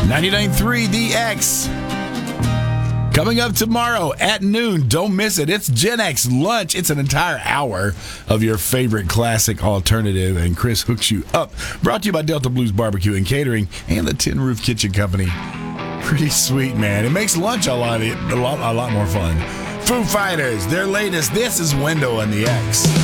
99.3 The X. Coming up tomorrow at noon. Don't miss it. It's Gen X Lunch. It's an entire hour of your favorite classic alternative, and Chris hooks you up. Brought to you by Delta Blues Barbecue and Catering and the Tin Roof Kitchen Company. Pretty sweet, man. It makes lunch a lot more fun. Foo Fighters, their latest. This is Window on the X.